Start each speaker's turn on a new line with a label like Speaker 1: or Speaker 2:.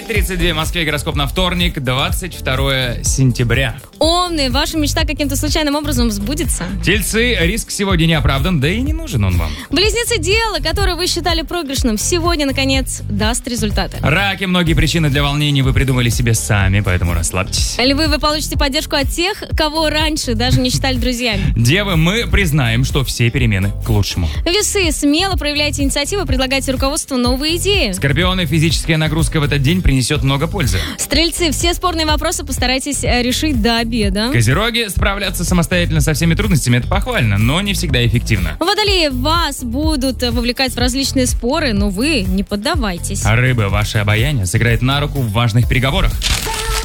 Speaker 1: 9:32 в Москве, гороскоп на вторник, 22 сентября.
Speaker 2: Умные, ваша мечта каким-то случайным образом сбудется.
Speaker 1: Тельцы, риск сегодня не оправдан, да и не нужен он вам.
Speaker 2: Близнецы, дело, которое вы считали проигрышным, сегодня, наконец, даст результаты.
Speaker 1: Раки, многие причины для волнений вы придумали себе сами, поэтому расслабьтесь.
Speaker 2: Львы, вы получите поддержку от тех, кого раньше даже не считали друзьями.
Speaker 1: Девы, мы признаем, что все перемены к лучшему.
Speaker 2: Весы, смело проявляйте инициативу, предлагайте руководству новые идеи.
Speaker 1: Скорпионы, физическая нагрузка в этот день принесет много пользы.
Speaker 2: Стрельцы, все спорные вопросы постарайтесь решить до обеда.
Speaker 1: Козероги, справляться самостоятельно со всеми трудностями — это похвально, но не всегда эффективно.
Speaker 2: Водолеи, вас будут вовлекать в различные споры, но вы не поддавайтесь.
Speaker 1: А рыбы, ваше обаяние сыграет на руку в важных переговорах.